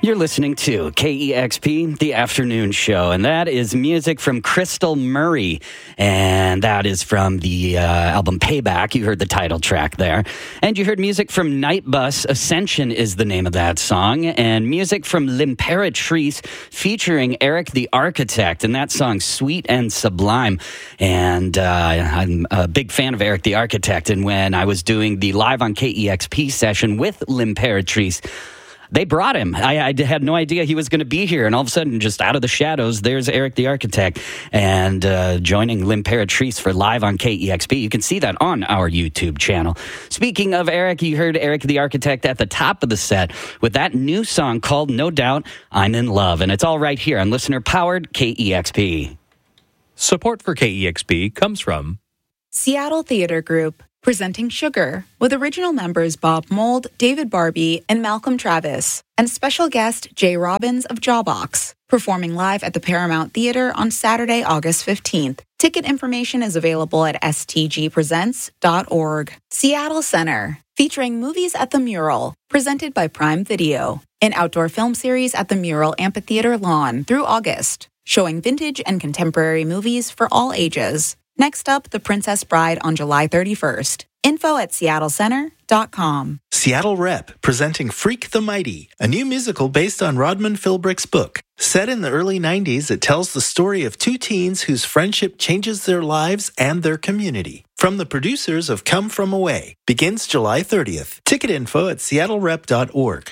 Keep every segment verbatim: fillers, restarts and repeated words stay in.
You're listening to K E X P, The Afternoon Show, and that is music from Crystal Murray, and that is from the uh, album Payback. You heard the title track there. And you heard music from Nightbus, Ascension is the name of that song, and music from L'Imperatrice featuring Eric the Architect, and that song Sweet and Sublime. And uh, I'm a big fan of Eric the Architect, and when I was doing the live on K E X P session with L'Imperatrice, they brought him. I, I had no idea he was going to be here. And all of a sudden, just out of the shadows, there's Eric the Architect and uh, joining L'Imperatrice for live on K E X P. You can see that on our YouTube channel. Speaking of Eric, you heard Eric the Architect at the top of the set with that new song called No Doubt I'm in Love. And it's all right here on listener-powered K E X P. Support for K E X P comes from Seattle Theater Group, presenting Sugar, with original members Bob Mould, David Barbie, and Malcolm Travis, and special guest Jay Robbins of Jawbox, performing live at the Paramount Theater on Saturday, August fifteenth. Ticket information is available at s t g presents dot org. Seattle Center, featuring Movies at the Mural, presented by Prime Video, an outdoor film series at the Mural Amphitheater Lawn through August, showing vintage and contemporary movies for all ages. Next up, The Princess Bride on July thirty-first. Info at seattle center dot com. Seattle Rep, presenting Freak the Mighty, a new musical based on Rodman Philbrick's book. Set in the early nineties, it tells the story of two teens whose friendship changes their lives and their community. From the producers of Come From Away. Begins July thirtieth. Ticket info at seattle rep dot org.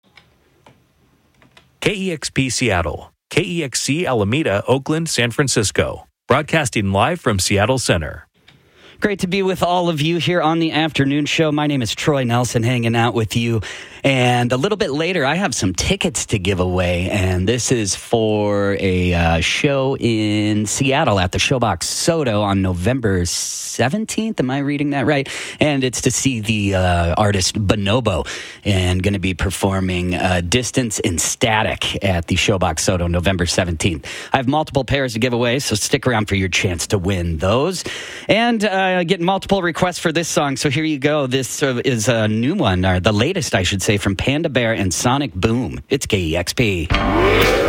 K E X P Seattle, K E X C Alameda, Oakland, San Francisco. Broadcasting live from Seattle Center. Great to be with all of you here on the afternoon show. My name is Troy Nelson, hanging out with you. And a little bit later, I have some tickets to give away. And this is for a uh, show in Seattle at the Showbox Soto on November seventeenth. Am I reading that right? And it's to see the uh, artist Bonobo, and going to be performing uh, Distance in Static at the Showbox Soto November seventeenth. I have multiple pairs to give away, so stick around for your chance to win those. And uh, get multiple requests for this song. So here you go. This uh, is a new one, or the latest, I should say, from Panda Bear and Sonic Boom. It's K E X P.